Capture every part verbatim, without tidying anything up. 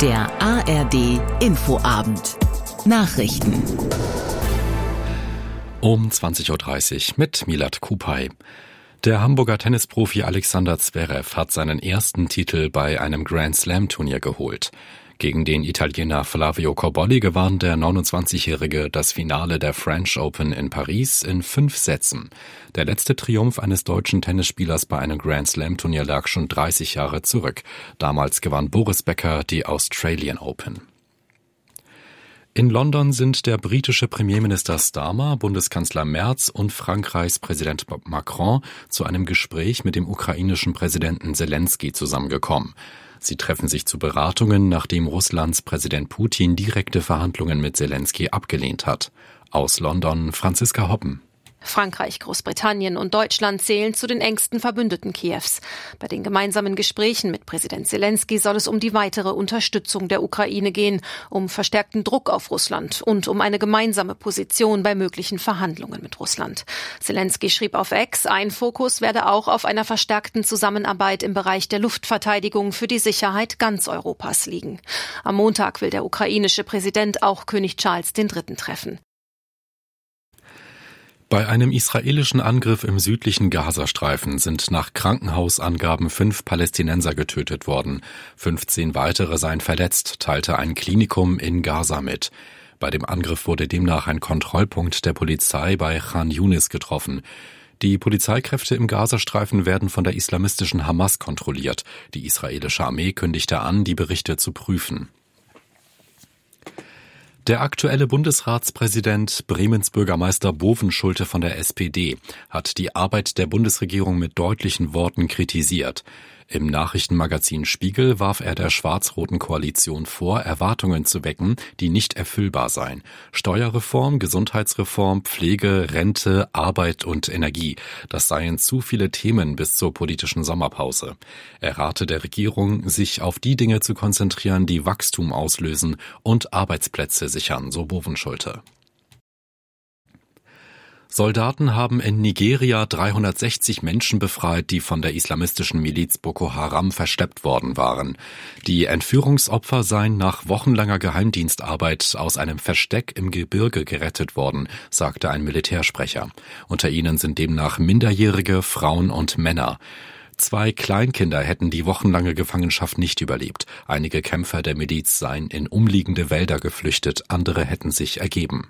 Der A R D Infoabend. Nachrichten. Um zwanzig Uhr dreißig mit Milad Kupay. Der Hamburger Tennisprofi Alexander Zverev hat seinen ersten Titel bei einem Grand-Slam-Turnier geholt. Gegen den Italiener Flavio Cobolli gewann der neunundzwanzigjährige das Finale der French Open in Paris in fünf Sätzen. Der letzte Triumph eines deutschen Tennisspielers bei einem Grand-Slam-Turnier lag schon dreißig Jahre zurück. Damals gewann Boris Becker die Australian Open. In London sind der britische Premierminister Starmer, Bundeskanzler Merz und Frankreichs Präsident Macron zu einem Gespräch mit dem ukrainischen Präsidenten Selenskyj zusammengekommen. Sie treffen sich zu Beratungen, nachdem Russlands Präsident Putin direkte Verhandlungen mit Selenskyj abgelehnt hat. Aus London Franziska Hoppen. Frankreich, Großbritannien und Deutschland zählen zu den engsten Verbündeten Kiews. Bei den gemeinsamen Gesprächen mit Präsident Selenskyj soll es um die weitere Unterstützung der Ukraine gehen, um verstärkten Druck auf Russland und um eine gemeinsame Position bei möglichen Verhandlungen mit Russland. Selenskyj schrieb auf X, ein Fokus werde auch auf einer verstärkten Zusammenarbeit im Bereich der Luftverteidigung für die Sicherheit ganz Europas liegen. Am Montag will der ukrainische Präsident auch König Charles der Dritte treffen. Bei einem israelischen Angriff im südlichen Gazastreifen sind nach Krankenhausangaben fünf Palästinenser getötet worden. fünfzehn weitere seien verletzt, teilte ein Klinikum in Gaza mit. Bei dem Angriff wurde demnach ein Kontrollpunkt der Polizei bei Khan Yunis getroffen. Die Polizeikräfte im Gazastreifen werden von der islamistischen Hamas kontrolliert. Die israelische Armee kündigte an, die Berichte zu prüfen. Der aktuelle Bundesratspräsident, Bremens Bürgermeister Bovenschulte von der S P D, hat die Arbeit der Bundesregierung mit deutlichen Worten kritisiert. Im Nachrichtenmagazin Spiegel warf er der schwarz-roten Koalition vor, Erwartungen zu wecken, die nicht erfüllbar seien. Steuerreform, Gesundheitsreform, Pflege, Rente, Arbeit und Energie. Das seien zu viele Themen bis zur politischen Sommerpause. Er rate der Regierung, sich auf die Dinge zu konzentrieren, die Wachstum auslösen und Arbeitsplätze sichern, so Bovenschulte. Soldaten haben in Nigeria dreihundertsechzig Menschen befreit, die von der islamistischen Miliz Boko Haram verschleppt worden waren. Die Entführungsopfer seien nach wochenlanger Geheimdienstarbeit aus einem Versteck im Gebirge gerettet worden, sagte ein Militärsprecher. Unter ihnen sind demnach Minderjährige, Frauen und Männer. Zwei Kleinkinder hätten die wochenlange Gefangenschaft nicht überlebt. Einige Kämpfer der Miliz seien in umliegende Wälder geflüchtet, andere hätten sich ergeben.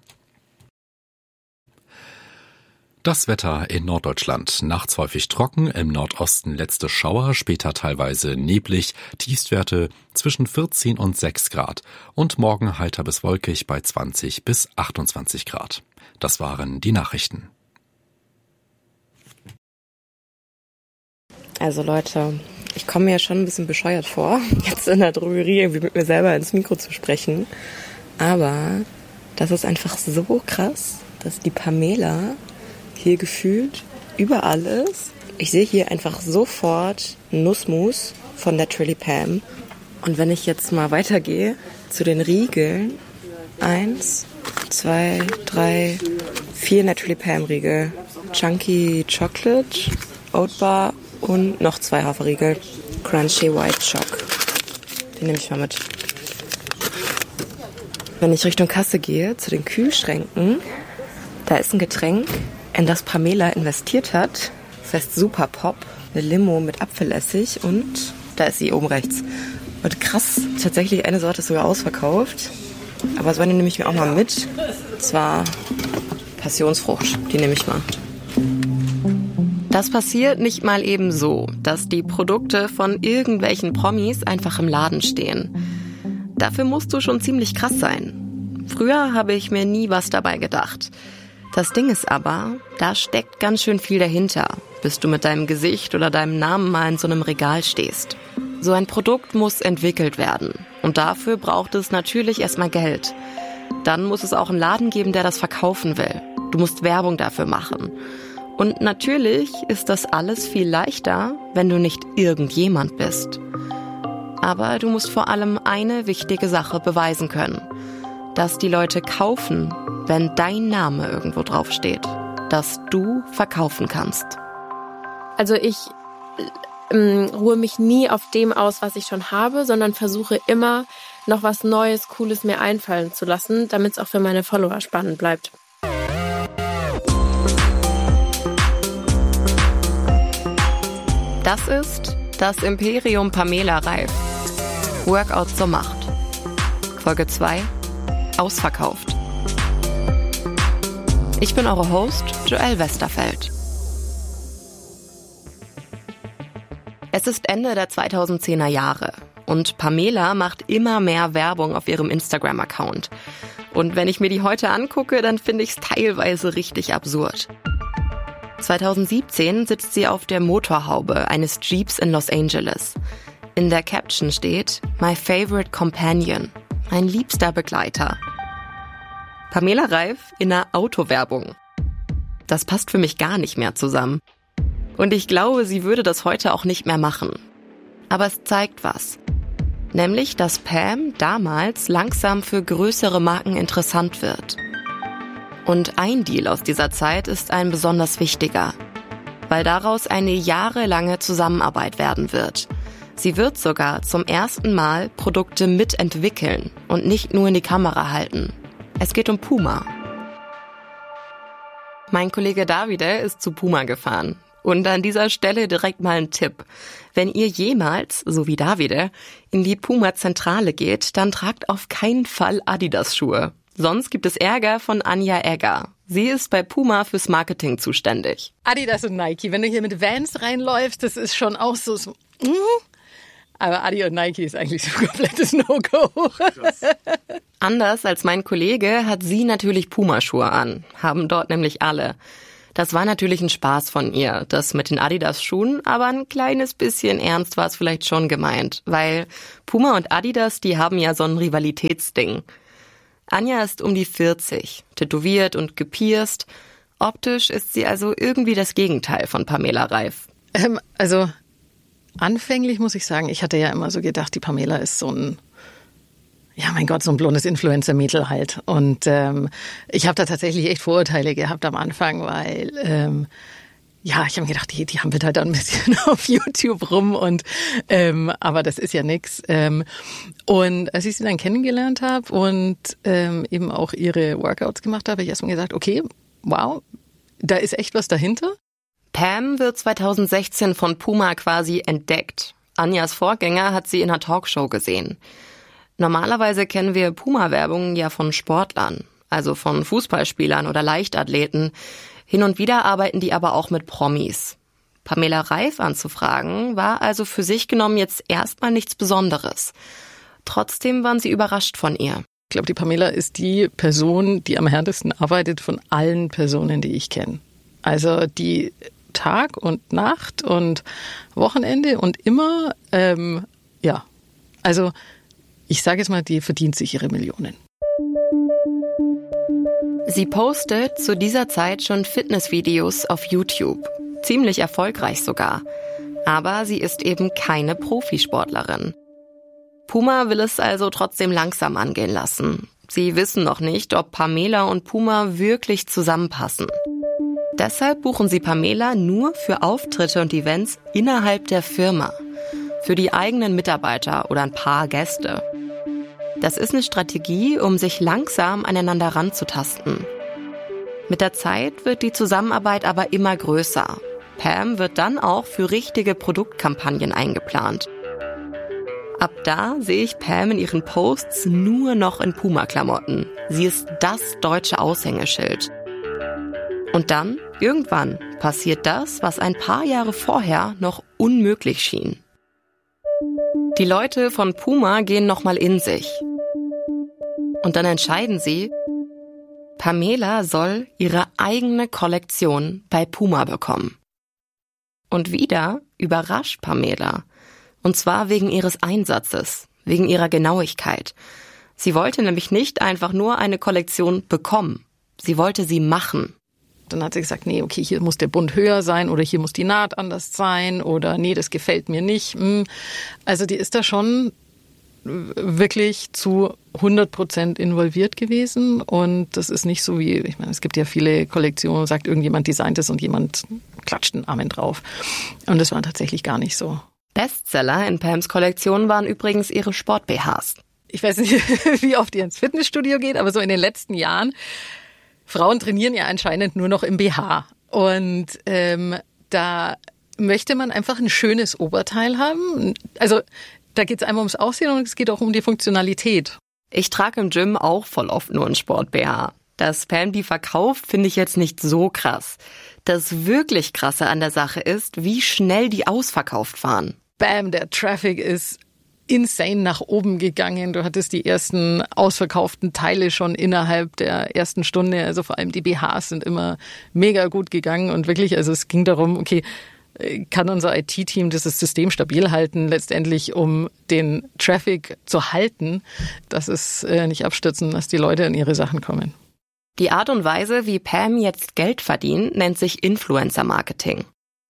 Das Wetter in Norddeutschland. Nachts häufig trocken, im Nordosten letzte Schauer, später teilweise neblig, Tiefstwerte zwischen vierzehn und sechs Grad. Und morgen heiter bis wolkig bei zwanzig bis achtundzwanzig Grad. Das waren die Nachrichten. Also Leute, ich komme mir ja schon ein bisschen bescheuert vor, jetzt in der Drogerie irgendwie mit mir selber ins Mikro zu sprechen. Aber das ist einfach so krass, dass die Pamela hier gefühlt überall ist. Ich sehe hier einfach sofort Nussmus von Naturally Pam. Und wenn ich jetzt mal weitergehe zu den Riegeln, eins, zwei, drei, vier Naturally Pam Riegel, Chunky Chocolate, Oat Bar und noch zwei Haferriegel, Crunchy White Choc. Den nehme ich mal mit. Wenn ich Richtung Kasse gehe, zu den Kühlschränken, da ist ein Getränk, in das Pamela investiert hat. Das heißt Super Pop, eine Limo mit Apfelessig und da ist sie oben rechts. Und krass, tatsächlich eine Sorte ist sogar ausverkauft. Aber so eine nehme ich mir auch mal mit. Und zwar Passionsfrucht, die nehme ich mal. Das passiert nicht mal eben so, dass die Produkte von irgendwelchen Promis einfach im Laden stehen. Dafür musst du schon ziemlich krass sein. Früher habe ich mir nie was dabei gedacht. Das Ding ist aber, da steckt ganz schön viel dahinter, bis du mit deinem Gesicht oder deinem Namen mal in so einem Regal stehst. So ein Produkt muss entwickelt werden und dafür braucht es natürlich erstmal Geld. Dann muss es auch einen Laden geben, der das verkaufen will. Du musst Werbung dafür machen. Und natürlich ist das alles viel leichter, wenn du nicht irgendjemand bist. Aber du musst vor allem eine wichtige Sache beweisen können. Dass die Leute kaufen, wenn dein Name irgendwo draufsteht. Dass du verkaufen kannst. Also ich ähm, ruhe mich nie auf dem aus, was ich schon habe, sondern versuche immer noch was Neues, Cooles mir einfallen zu lassen, damit es auch für meine Follower spannend bleibt. Das ist das Imperium Pamela Reif. Workout zur Macht. Folge zwei. Ausverkauft. Ich bin eure Host, Joelle Westerfeld. Es ist Ende der zweitausendzehner Jahre und Pamela macht immer mehr Werbung auf ihrem Instagram-Account. Und wenn ich mir die heute angucke, dann finde ich es teilweise richtig absurd. zweitausendsiebzehn sitzt sie auf der Motorhaube eines Jeeps in Los Angeles. In der Caption steht "My favorite companion", mein liebster Begleiter. Pamela Reif in einer Autowerbung. Das passt für mich gar nicht mehr zusammen. Und ich glaube, sie würde das heute auch nicht mehr machen. Aber es zeigt was. Nämlich, dass Pam damals langsam für größere Marken interessant wird. Und ein Deal aus dieser Zeit ist ein besonders wichtiger, weil daraus eine jahrelange Zusammenarbeit werden wird. Sie wird sogar zum ersten Mal Produkte mitentwickeln und nicht nur in die Kamera halten. Es geht um Puma. Mein Kollege Davide ist zu Puma gefahren. Und an dieser Stelle direkt mal ein Tipp. Wenn ihr jemals, so wie Davide, in die Puma-Zentrale geht, dann tragt auf keinen Fall Adidas-Schuhe. Sonst gibt es Ärger von Anja Egger. Sie ist bei Puma fürs Marketing zuständig. Adidas und Nike. Wenn du hier mit Vans reinläufst, das ist schon auch so... so mm. Aber Adi und Nike ist eigentlich so ein komplettes No-Go. Anders als mein Kollege hat sie natürlich Puma-Schuhe an. Haben dort nämlich alle. Das war natürlich ein Spaß von ihr, das mit den Adidas-Schuhen, aber ein kleines bisschen ernst war es vielleicht schon gemeint, weil Puma und Adidas, die haben ja so ein Rivalitätsding. Anja ist um die vierzig, tätowiert und gepierst. Optisch ist sie also irgendwie das Gegenteil von Pamela Reif. Ähm, also anfänglich muss ich sagen, ich hatte ja immer so gedacht, die Pamela ist so ein... Ja, mein Gott, so ein blondes Influencer-Mädel halt. Und ähm, ich habe da tatsächlich echt Vorurteile gehabt am Anfang, weil, ähm, ja, ich habe mir gedacht, die, die hampelt halt da ein bisschen auf YouTube rum. und ähm, Aber das ist ja nix. Ähm, und als ich sie dann kennengelernt habe und ähm, eben auch ihre Workouts gemacht habe, habe ich erstmal gesagt, okay, wow, da ist echt was dahinter. Pam wird zweitausendsechzehn von Puma quasi entdeckt. Anjas Vorgänger hat sie in einer Talkshow gesehen. Normalerweise kennen wir Puma-Werbung ja von Sportlern, also von Fußballspielern oder Leichtathleten. Hin und wieder arbeiten die aber auch mit Promis. Pamela Reif anzufragen, war also für sich genommen jetzt erstmal nichts Besonderes. Trotzdem waren sie überrascht von ihr. Ich glaube, die Pamela ist die Person, die am härtesten arbeitet von allen Personen, die ich kenne. Also die Tag und Nacht und Wochenende und immer, ähm, ja, also... Ich sage jetzt mal, die verdient sich ihre Millionen. Sie postet zu dieser Zeit schon Fitnessvideos auf YouTube. Ziemlich erfolgreich sogar. Aber sie ist eben keine Profisportlerin. Puma will es also trotzdem langsam angehen lassen. Sie wissen noch nicht, ob Pamela und Puma wirklich zusammenpassen. Deshalb buchen sie Pamela nur für Auftritte und Events innerhalb der Firma. Für die eigenen Mitarbeiter oder ein paar Gäste. Das ist eine Strategie, um sich langsam aneinander ranzutasten. Mit der Zeit wird die Zusammenarbeit aber immer größer. Pam wird dann auch für richtige Produktkampagnen eingeplant. Ab da sehe ich Pam in ihren Posts nur noch in Puma-Klamotten. Sie ist das deutsche Aushängeschild. Und dann, irgendwann, passiert das, was ein paar Jahre vorher noch unmöglich schien. Die Leute von Puma gehen nochmal in sich. Und dann entscheiden sie, Pamela soll ihre eigene Kollektion bei Puma bekommen. Und wieder überrascht Pamela. Und zwar wegen ihres Einsatzes, wegen ihrer Genauigkeit. Sie wollte nämlich nicht einfach nur eine Kollektion bekommen. Sie wollte sie machen. Dann hat sie gesagt, nee, okay, hier muss der Bund höher sein oder hier muss die Naht anders sein oder nee, das gefällt mir nicht. Also die ist da schon wirklich zu hundert Prozent involviert gewesen und das ist nicht so wie, ich meine, es gibt ja viele Kollektionen, sagt irgendjemand designt es und jemand klatscht einen Amen drauf. Und das war tatsächlich gar nicht so. Bestseller in Pams Kollektion waren übrigens ihre Sport-B Hs. ich weiß nicht, wie oft ihr ins Fitnessstudio geht, aber so in den letzten Jahren, Frauen trainieren ja anscheinend nur noch im B H. Und ähm, da möchte man einfach ein schönes Oberteil haben. Also da geht es einmal ums Aussehen und es geht auch um die Funktionalität. Ich trage im Gym auch voll oft nur einen Sport-B H. Dass Pam die verkauft, finde ich jetzt nicht so krass. Das wirklich Krasse an der Sache ist, wie schnell die ausverkauft waren. Bam, der Traffic ist insane nach oben gegangen. Du hattest die ersten ausverkauften Teile schon innerhalb der ersten Stunde. Also vor allem die B Hs sind immer mega gut gegangen. Und wirklich, also es ging darum, okay, kann unser I T-Team dieses System stabil halten, letztendlich um den Traffic zu halten, dass es nicht abstürzen, dass die Leute in ihre Sachen kommen. Die Art und Weise, wie Pam jetzt Geld verdient, nennt sich Influencer-Marketing.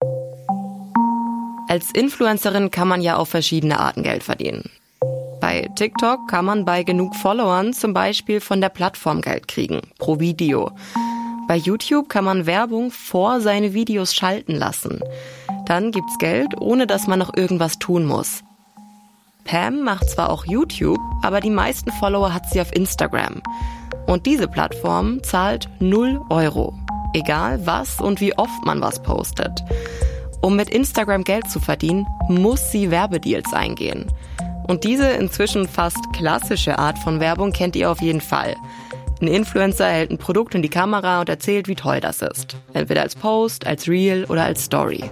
Als Influencerin kann man ja auf verschiedene Arten Geld verdienen. Bei TikTok kann man bei genug Followern zum Beispiel von der Plattform Geld kriegen, pro Video. Bei YouTube kann man Werbung vor seine Videos schalten lassen. Dann gibt's Geld, ohne dass man noch irgendwas tun muss. Pam macht zwar auch YouTube, aber die meisten Follower hat sie auf Instagram. Und diese Plattform zahlt null Euro. Egal was und wie oft man was postet. Um mit Instagram Geld zu verdienen, muss sie Werbedeals eingehen. Und diese inzwischen fast klassische Art von Werbung kennt ihr auf jeden Fall. Ein Influencer hält ein Produkt in die Kamera und erzählt, wie toll das ist. Entweder als Post, als Reel oder als Story.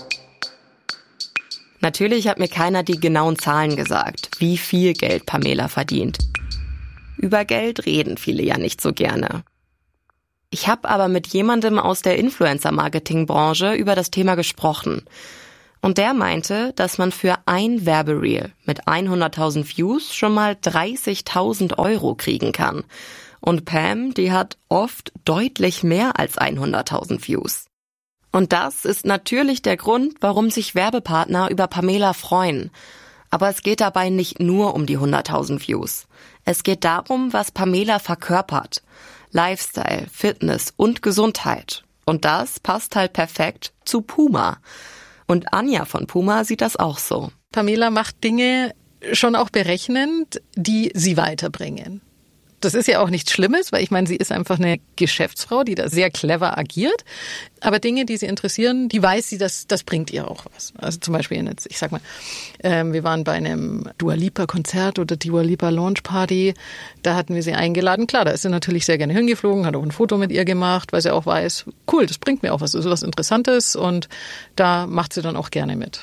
Natürlich hat mir keiner die genauen Zahlen gesagt, wie viel Geld Pamela verdient. Über Geld reden viele ja nicht so gerne. Ich habe aber mit jemandem aus der Influencer-Marketing-Branche über das Thema gesprochen. Und der meinte, dass man für ein Werbereel mit hunderttausend Views schon mal dreißigtausend Euro kriegen kann. Und Pam, die hat oft deutlich mehr als hunderttausend Views. Und das ist natürlich der Grund, warum sich Werbepartner über Pamela freuen. Aber es geht dabei nicht nur um die hunderttausend Views. Es geht darum, was Pamela verkörpert. Lifestyle, Fitness und Gesundheit. Und das passt halt perfekt zu Puma. Und Anja von Puma sieht das auch so. Pamela macht Dinge schon auch berechnend, die sie weiterbringen. Das ist ja auch nichts Schlimmes, weil ich meine, sie ist einfach eine Geschäftsfrau, die da sehr clever agiert. Aber Dinge, die sie interessieren, die weiß sie, dass das bringt ihr auch was. Also zum Beispiel jetzt, ich sag mal, ähm, wir waren bei einem Dua Lipa Konzert oder Dua Lipa Launch Party. Da hatten wir sie eingeladen. Klar, da ist sie natürlich sehr gerne hingeflogen, hat auch ein Foto mit ihr gemacht, weil sie auch weiß, cool, das bringt mir auch was, das ist was Interessantes und da macht sie dann auch gerne mit.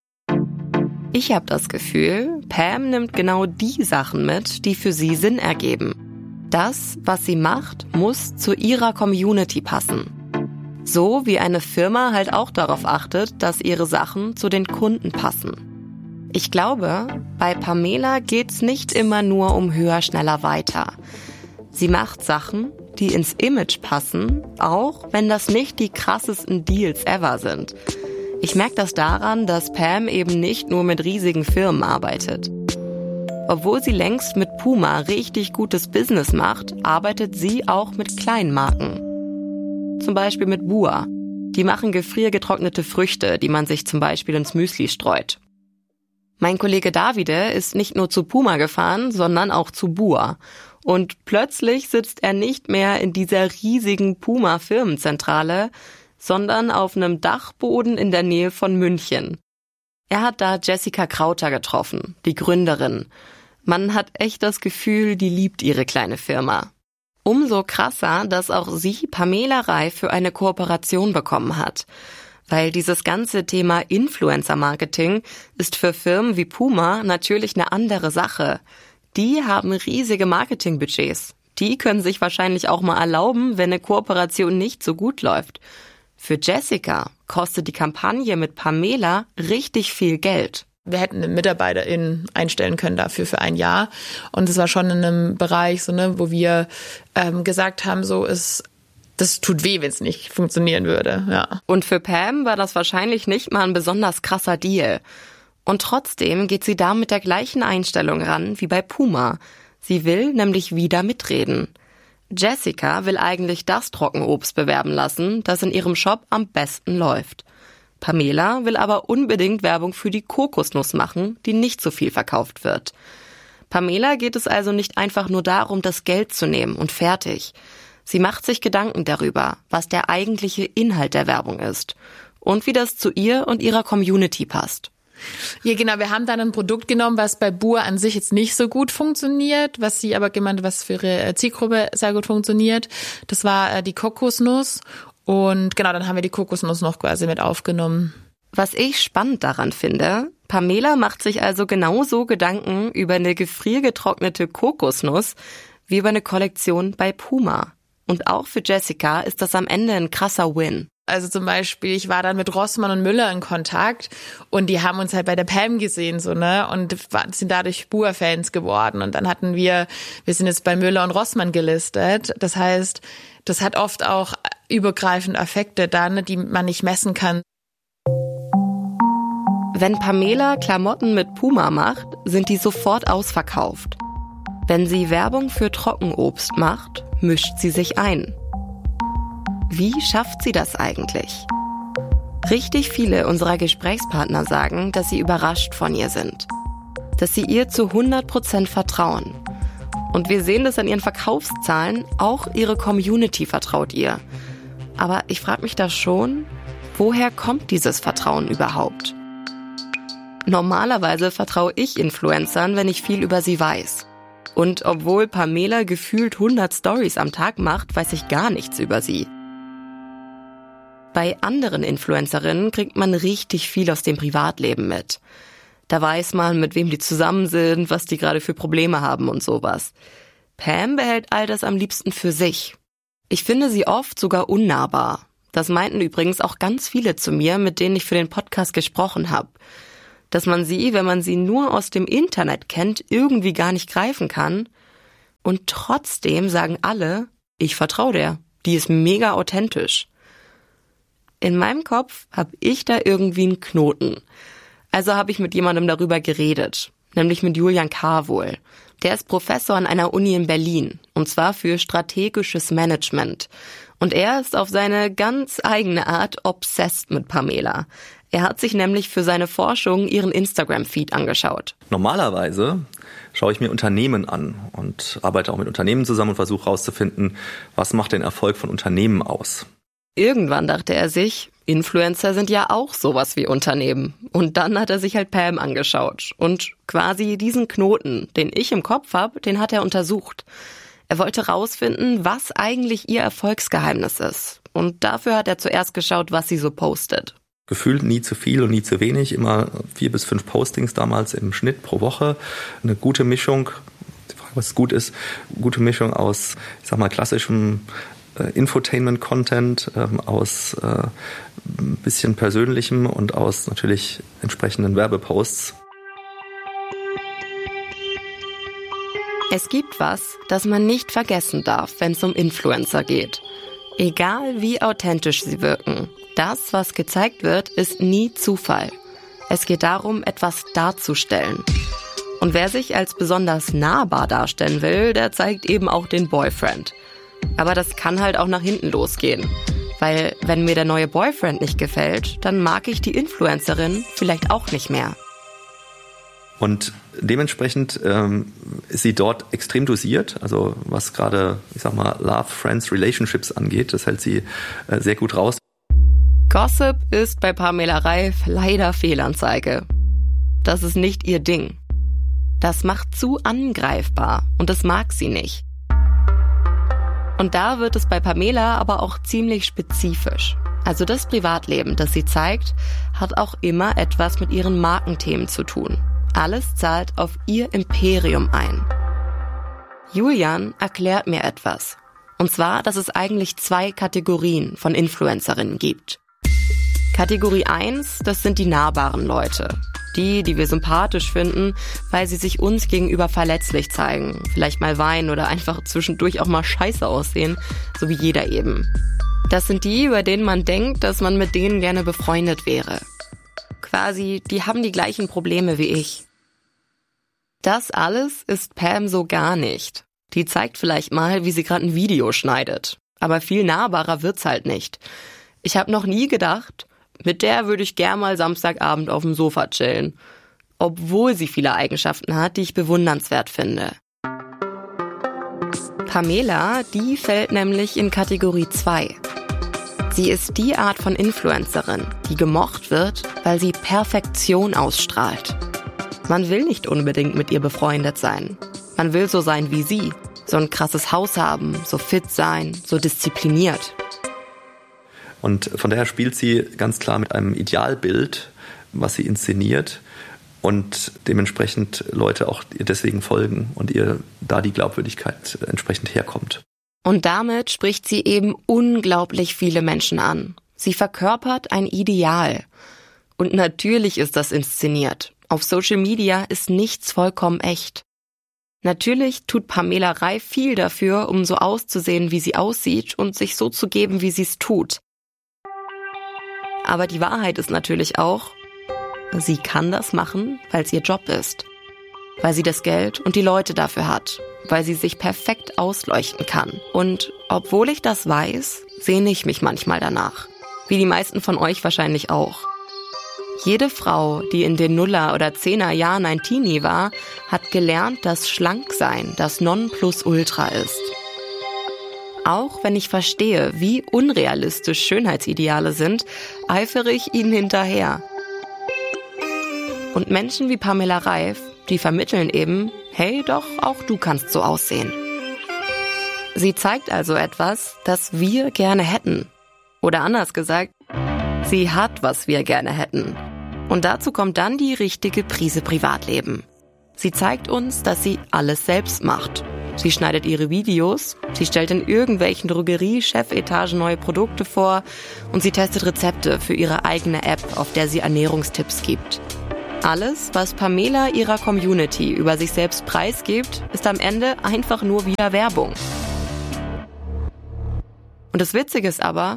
Ich habe das Gefühl, Pam nimmt genau die Sachen mit, die für sie Sinn ergeben. Das, was sie macht, muss zu ihrer Community passen. So wie eine Firma halt auch darauf achtet, dass ihre Sachen zu den Kunden passen. Ich glaube, bei Pamela geht's nicht immer nur um höher, schneller, weiter. Sie macht Sachen, die ins Image passen, auch wenn das nicht die krassesten Deals ever sind. Ich merke das daran, dass Pam eben nicht nur mit riesigen Firmen arbeitet. Obwohl sie längst mit Puma richtig gutes Business macht, arbeitet sie auch mit kleinen Marken. Zum Beispiel mit Bua. Die machen gefriergetrocknete Früchte, die man sich zum Beispiel ins Müsli streut. Mein Kollege Davide ist nicht nur zu Puma gefahren, sondern auch zu Bua. Und plötzlich sitzt er nicht mehr in dieser riesigen Puma-Firmenzentrale, sondern auf einem Dachboden in der Nähe von München. Er hat da Jessica Krauter getroffen, die Gründerin. Man hat echt das Gefühl, die liebt ihre kleine Firma. Umso krasser, dass auch sie Pamela Reif für eine Kooperation bekommen hat. Weil dieses ganze Thema Influencer-Marketing ist für Firmen wie Puma natürlich eine andere Sache. Die haben riesige Marketingbudgets. Die können sich wahrscheinlich auch mal erlauben, wenn eine Kooperation nicht so gut läuft. Für Jessica kostet die Kampagne mit Pamela richtig viel Geld. Wir hätten eine Mitarbeiterin einstellen können dafür für ein Jahr. Und es war schon in einem Bereich, so ne, wo wir ähm, gesagt haben, so ist, das tut weh, wenn es nicht funktionieren würde. Ja. Und für Pam war das wahrscheinlich nicht mal ein besonders krasser Deal. Und trotzdem geht sie da mit der gleichen Einstellung ran wie bei Puma. Sie will nämlich wieder mitreden. Jessica will eigentlich das Trockenobst bewerben lassen, das in ihrem Shop am besten läuft. Pamela will aber unbedingt Werbung für die Kokosnuss machen, die nicht so viel verkauft wird. Pamela geht es also nicht einfach nur darum, das Geld zu nehmen und fertig. Sie macht sich Gedanken darüber, was der eigentliche Inhalt der Werbung ist und wie das zu ihr und ihrer Community passt. Ja, genau. Wir haben dann ein Produkt genommen, was bei Bua an sich jetzt nicht so gut funktioniert, was sie aber gemeint, was für ihre Zielgruppe sehr gut funktioniert. Das war die Kokosnuss. Und genau, dann haben wir die Kokosnuss noch quasi mit aufgenommen. Was ich spannend daran finde, Pamela macht sich also genauso Gedanken über eine gefriergetrocknete Kokosnuss wie über eine Kollektion bei Puma. Und auch für Jessica ist das am Ende ein krasser Win. Also zum Beispiel, ich war dann mit Rossmann und Müller in Kontakt und die haben uns halt bei der Pam gesehen, so, ne, und sind dadurch Bua-Fans geworden. Und dann hatten wir, wir sind jetzt bei Müller und Rossmann gelistet. Das heißt, das hat oft auch übergreifende Effekte dann, die man nicht messen kann. Wenn Pamela Klamotten mit Puma macht, sind die sofort ausverkauft. Wenn sie Werbung für Trockenobst macht, mischt sie sich ein. Wie schafft sie das eigentlich? Richtig viele unserer Gesprächspartner sagen, dass sie überrascht von ihr sind. Dass sie ihr zu hundert Prozent vertrauen. Und wir sehen das an ihren Verkaufszahlen, auch ihre Community vertraut ihr. Aber ich frage mich da schon, woher kommt dieses Vertrauen überhaupt? Normalerweise vertraue ich Influencern, wenn ich viel über sie weiß. Und obwohl Pamela gefühlt hundert Stories am Tag macht, weiß ich gar nichts über sie. Bei anderen Influencerinnen kriegt man richtig viel aus dem Privatleben mit. Da weiß man, mit wem die zusammen sind, was die gerade für Probleme haben und sowas. Pam behält all das am liebsten für sich. Ich finde sie oft sogar unnahbar. Das meinten übrigens auch ganz viele zu mir, mit denen ich für den Podcast gesprochen habe. Dass man sie, wenn man sie nur aus dem Internet kennt, irgendwie gar nicht greifen kann. Und trotzdem sagen alle, ich vertraue der, die ist mega authentisch. In meinem Kopf habe ich da irgendwie einen Knoten. Also habe ich mit jemandem darüber geredet, nämlich mit Julian Karwohl. Der ist Professor an einer Uni in Berlin, und zwar für strategisches Management. Und er ist auf seine ganz eigene Art obsessed mit Pamela. Er hat sich nämlich für seine Forschung ihren Instagram-Feed angeschaut. Normalerweise schaue ich mir Unternehmen an und arbeite auch mit Unternehmen zusammen und versuche herauszufinden, was macht den Erfolg von Unternehmen aus. Irgendwann dachte er sich, Influencer sind ja auch sowas wie Unternehmen. Und dann hat er sich halt Pam angeschaut. Und quasi diesen Knoten, den ich im Kopf habe, den hat er untersucht. Er wollte rausfinden, was eigentlich ihr Erfolgsgeheimnis ist. Und dafür hat er zuerst geschaut, was sie so postet. Gefühlt nie zu viel und nie zu wenig, immer vier bis fünf Postings damals im Schnitt pro Woche. Eine gute Mischung, die Frage, was gut ist, gute Mischung aus, ich sag mal, klassischem äh, Infotainment-Content, ähm, aus äh, ein bisschen persönlichem und aus natürlich entsprechenden Werbeposts. Es gibt was, das man nicht vergessen darf, wenn es um Influencer geht. Egal wie authentisch sie wirken, das, was gezeigt wird, ist nie Zufall. Es geht darum, etwas darzustellen. Und wer sich als besonders nahbar darstellen will, der zeigt eben auch den Boyfriend. Aber das kann halt auch nach hinten losgehen. Weil wenn mir der neue Boyfriend nicht gefällt, dann mag ich die Influencerin vielleicht auch nicht mehr. Und dementsprechend ähm, ist sie dort extrem dosiert, also was gerade, ich sag mal, Love, Friends, Relationships angeht, das hält sie äh, sehr gut raus. Gossip ist bei Pamela Reif leider Fehlanzeige. Das ist nicht ihr Ding. Das macht zu angreifbar und das mag sie nicht. Und da wird es bei Pamela aber auch ziemlich spezifisch. Also das Privatleben, das sie zeigt, hat auch immer etwas mit ihren Markenthemen zu tun. Alles zahlt auf ihr Imperium ein. Julian erklärt mir etwas. Und zwar, dass es eigentlich zwei Kategorien von Influencerinnen gibt. Kategorie eins, das sind die nahbaren Leute. Die, die wir sympathisch finden, weil sie sich uns gegenüber verletzlich zeigen. Vielleicht mal weinen oder einfach zwischendurch auch mal scheiße aussehen, so wie jeder eben. Das sind die, bei denen man denkt, dass man mit denen gerne befreundet wäre. Quasi, die haben die gleichen Probleme wie ich. Das alles ist Pam so gar nicht. Die zeigt vielleicht mal, wie sie gerade ein Video schneidet. Aber viel nahbarer wird's halt nicht. Ich habe noch nie gedacht, mit der würde ich gern mal Samstagabend auf dem Sofa chillen. obwohl sie viele Eigenschaften hat, die ich bewundernswert finde. Pamela, die fällt nämlich in Kategorie zwei. Sie ist die Art von Influencerin, die gemocht wird, weil sie Perfektion ausstrahlt. Man will nicht unbedingt mit ihr befreundet sein. Man will so sein wie sie, so ein krasses Haus haben, so fit sein, so diszipliniert. Und von daher spielt sie ganz klar mit einem Idealbild, was sie inszeniert und dementsprechend Leute auch ihr deswegen folgen und ihr da die Glaubwürdigkeit entsprechend herkommt. Und damit spricht sie eben unglaublich viele Menschen an. Sie verkörpert ein Ideal. Und natürlich ist das inszeniert. Auf Social Media ist nichts vollkommen echt. Natürlich tut Pamela Reif viel dafür, um so auszusehen, wie sie aussieht und sich so zu geben, wie sie es tut. Aber die Wahrheit ist natürlich auch, sie kann das machen, weil es ihr Job ist. Weil sie das Geld und die Leute dafür hat. Weil sie sich perfekt ausleuchten kann. Und obwohl ich das weiß, sehne ich mich manchmal danach. Wie die meisten von euch wahrscheinlich auch. Jede Frau, die in den Nuller- oder Zehner-Jahren ein Teenie war, hat gelernt, dass Schlanksein das Nonplusultra ist. Auch wenn ich verstehe, wie unrealistisch Schönheitsideale sind, eifere ich ihnen hinterher. Und Menschen wie Pamela Reif, die vermitteln eben, hey, doch, auch du kannst so aussehen. Sie zeigt also etwas, das wir gerne hätten. Oder anders gesagt, sie hat, was wir gerne hätten. Und dazu kommt dann die richtige Prise Privatleben. Sie zeigt uns, dass sie alles selbst macht. Sie schneidet ihre Videos, sie stellt in irgendwelchen Drogerie-Chefetagen neue Produkte vor und sie testet Rezepte für ihre eigene App, auf der sie Ernährungstipps gibt. Alles, was Pamela ihrer Community über sich selbst preisgibt, ist am Ende einfach nur wieder Werbung. Und das Witzige ist aber,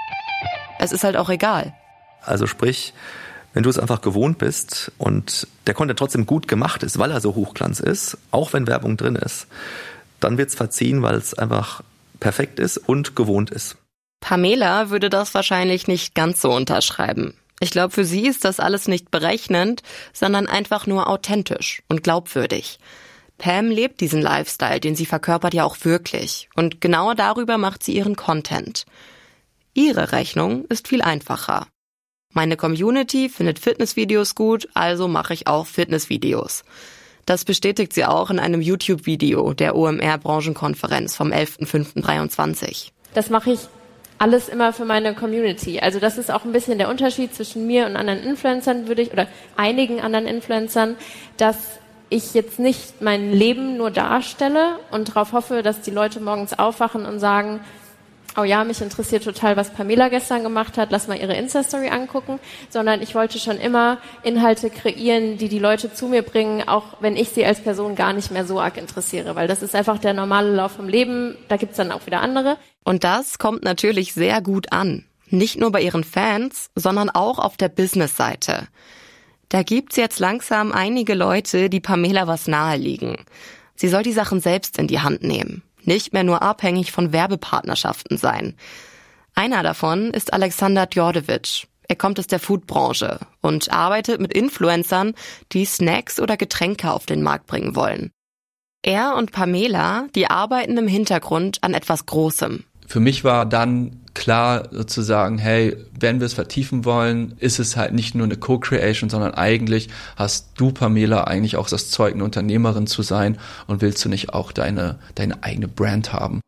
es ist halt auch egal. Also sprich, wenn du es einfach gewohnt bist und der Content trotzdem gut gemacht ist, weil er so Hochglanz ist, auch wenn Werbung drin ist, dann wird's verziehen, weil es einfach perfekt ist und gewohnt ist. Pamela würde das wahrscheinlich nicht ganz so unterschreiben. Ich glaube, für sie ist das alles nicht berechnend, sondern einfach nur authentisch und glaubwürdig. Pam lebt diesen Lifestyle, den sie verkörpert, ja auch wirklich. Und genau darüber macht sie ihren Content. Ihre Rechnung ist viel einfacher. Meine Community findet Fitnessvideos gut, also mache ich auch Fitnessvideos. Das bestätigt sie auch in einem YouTube-Video der O M R-Branchenkonferenz vom elfter fünfter dreiundzwanzig. Das mache ich alles immer für meine Community. Also das ist auch ein bisschen der Unterschied zwischen mir und anderen Influencern, würde ich, oder einigen anderen Influencern, dass ich jetzt nicht mein Leben nur darstelle und darauf hoffe, dass die Leute morgens aufwachen und sagen, oh ja, mich interessiert total, was Pamela gestern gemacht hat, lass mal ihre Insta-Story angucken, sondern ich wollte schon immer Inhalte kreieren, die die Leute zu mir bringen, auch wenn ich sie als Person gar nicht mehr so arg interessiere, weil das ist einfach der normale Lauf vom Leben, da gibt's dann auch wieder andere. Und das kommt natürlich sehr gut an. Nicht nur bei ihren Fans, sondern auch auf der Business-Seite. Da gibt's jetzt langsam einige Leute, die Pamela was naheliegen. Sie soll die Sachen selbst in die Hand nehmen. Nicht mehr nur abhängig von Werbepartnerschaften sein. Einer davon ist Alexander Djordjevic. Er kommt aus der Foodbranche und arbeitet mit Influencern, die Snacks oder Getränke auf den Markt bringen wollen. Er und Pamela, die arbeiten im Hintergrund an etwas Großem. Für mich war dann klar sozusagen, hey, wenn wir es vertiefen wollen, ist es halt nicht nur eine Co-Creation, sondern eigentlich hast du, Pamela, eigentlich auch das Zeug, eine Unternehmerin zu sein und willst du nicht auch deine, deine eigene Brand haben?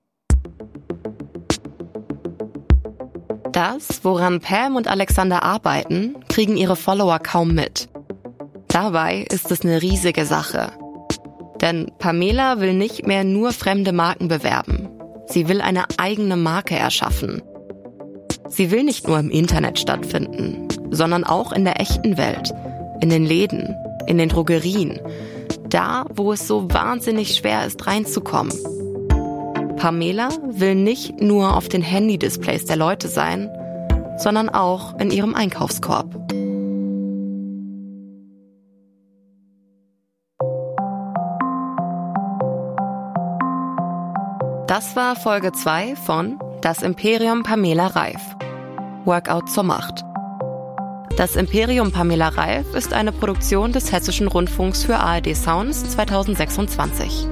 Das, woran Pam und Alexander arbeiten, kriegen ihre Follower kaum mit. Dabei ist es eine riesige Sache. Denn Pamela will nicht mehr nur fremde Marken bewerben. Sie will eine eigene Marke erschaffen. Sie will nicht nur im Internet stattfinden, sondern auch in der echten Welt, in den Läden, in den Drogerien, da, wo es so wahnsinnig schwer ist, reinzukommen. Pamela will nicht nur auf den Handy-Displays der Leute sein, sondern auch in ihrem Einkaufskorb. Das war Folge zwei von Das Imperium Pamela Reif. Workout zur Macht. Das Imperium Pamela Reif ist eine Produktion des Hessischen Rundfunks für A R D Sounds zweitausendsechsundzwanzig.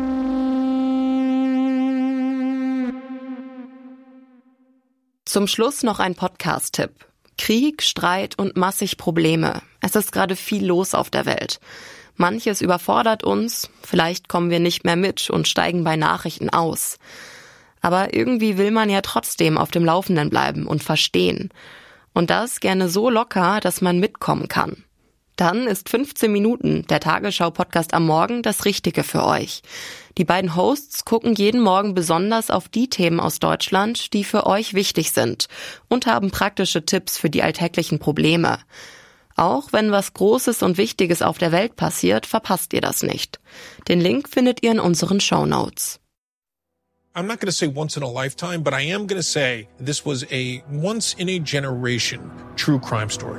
Zum Schluss noch ein Podcast-Tipp. Krieg, Streit und massig Probleme. Es ist gerade viel los auf der Welt. Manches überfordert uns, vielleicht kommen wir nicht mehr mit und steigen bei Nachrichten aus. Aber irgendwie will man ja trotzdem auf dem Laufenden bleiben und verstehen. Und das gerne so locker, dass man mitkommen kann. Dann ist fünfzehn Minuten, der Tagesschau-Podcast am Morgen, das Richtige für euch. Die beiden Hosts gucken jeden Morgen besonders auf die Themen aus Deutschland, die für euch wichtig sind und haben praktische Tipps für die alltäglichen Probleme. Auch wenn was Großes und Wichtiges auf der Welt passiert, verpasst ihr das nicht. Den Link findet ihr in unseren Shownotes. I'm not going to say once in a lifetime, but I am going to say this was a once in a generation true crime story.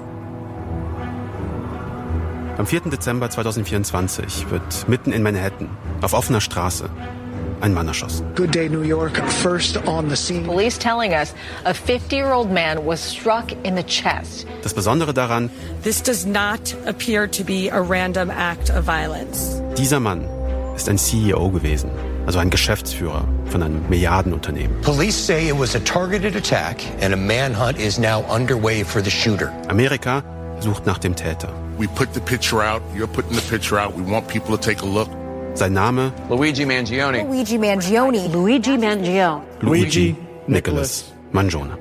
Am vierten Dezember zweitausendvierundzwanzig wird mitten in Manhattan, auf offener Straße, ein Mann erschossen. Good day, New York. First on the scene. Police telling us a fifty-year-old man was struck in the chest. Das Besondere daran, This does not appear to be a random act of violence. Dieser Mann ist ein C E O gewesen, also ein Geschäftsführer von einem Milliardenunternehmen. Police say it was a targeted attack and a manhunt is now underway for the shooter. Amerika sucht nach dem Täter. We put the picture out, you're putting the picture out, we want people to take a look. Sein Name? Luigi Mangione. Luigi Mangione. Luigi Mangione. Luigi Nicholas Mangione.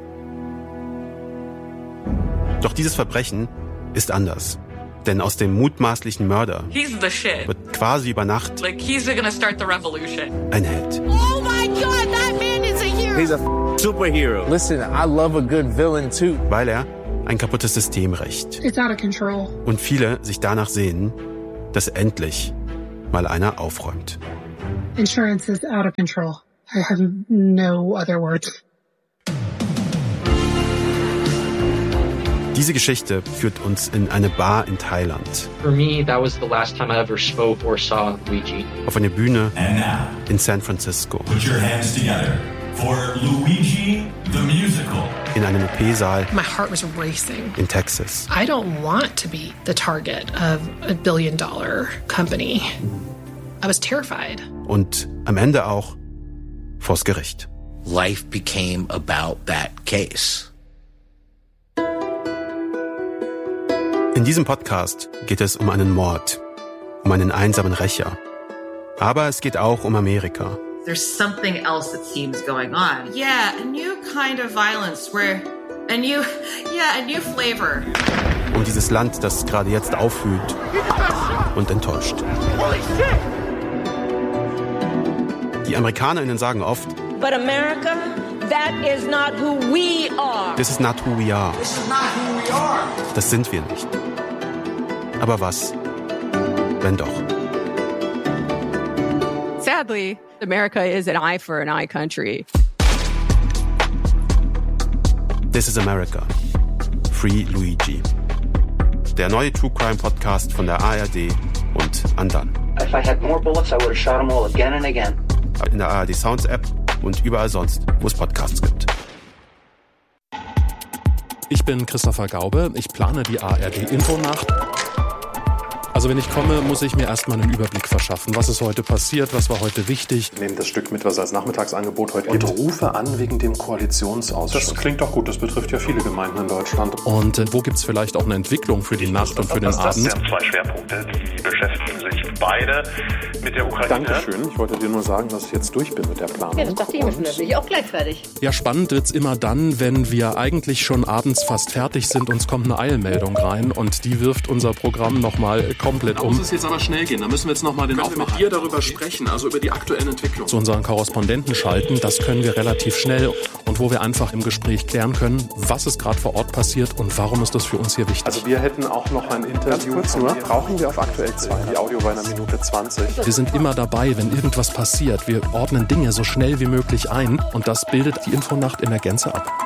Doch dieses Verbrechen ist anders. Denn aus dem mutmaßlichen Mörder wird quasi über Nacht like he's gonna start the revolution. ein Held. Oh my God, that man is a hero. He's a superhero. Listen, I love a good villain too. Weil er ein kaputtes System rächt. It's out of control. Und viele sich danach sehen, dass endlich mal einer aufräumt. Insurance is out of control. I have no other words. Diese Geschichte führt uns in eine Bar in Thailand. For me, that was the last time I ever spoke or saw Luigi. Auf eine Bühne in San Francisco. Put your hands together for Luigi the Musical. In einem O P-Saal My heart was racing. in Texas. I don't want to be the target of a billion dollar company. I was terrified. Und am Ende auch vors Gericht. Life became about that case. In diesem Podcast geht es um einen Mord, um einen einsamen Rächer. Aber es geht auch um Amerika. There's something else that seems going on. Yeah, a new kind of violence where a new, yeah, a new flavor. Um dieses Land, das gerade jetzt aufblüht und enttäuscht. Die AmerikanerInnen sagen oft, But America, that is not who we are. This is not who we are. This is not who we are. Das sind wir nicht. Aber was, wenn doch? Sadly, America is an eye for an eye country. This is America. Free Luigi. Der neue True Crime Podcast von der A R D und Andan. If I had more bullets, I would have shot them all again and again. In der A R D Sounds App und überall sonst, wo es Podcasts gibt. Ich bin Christopher Gaube. Ich plane die A R D-Infonacht. Also wenn ich komme, muss ich mir erstmal einen Überblick verschaffen. Was ist heute passiert? Was war heute wichtig? Ich nehme das Stück mit, was es als Nachmittagsangebot heute gibt. Und rufe an wegen dem Koalitionsausschuss. Das klingt doch gut. Das betrifft ja viele Gemeinden in Deutschland. Und äh, wo gibt es vielleicht auch eine Entwicklung für die Nacht und für den Abend? Das sind zwei Schwerpunkte, die beschäftigen sich beide mit der Ukraine. Dankeschön. Ich wollte dir nur sagen, dass ich jetzt durch bin mit der Planung. Ja, das dachte ich mir schon. Da bin ich auch gleich fertig. Ja, spannend wird's immer dann, wenn wir eigentlich schon abends fast fertig sind. Uns kommt eine Eilmeldung rein und die wirft unser Programm nochmal komplett um. Da muss es jetzt aber schnell gehen. Da müssen wir jetzt nochmal den Aufmacher mit dir darüber sprechen, also über die aktuellen Entwicklungen. Zu unseren Korrespondenten schalten, das können wir relativ schnell und wo wir einfach im Gespräch klären können, was ist gerade vor Ort passiert und warum ist das für uns hier wichtig. Also wir hätten auch noch ein Interview. Ganz kurz nur, brauchen wir auf aktuell zwei. Die Audio war in einer Minute zwanzig. Wir sind immer dabei, wenn irgendwas passiert. Wir ordnen Dinge so schnell wie möglich ein und das bildet die Infonacht in der Gänze ab.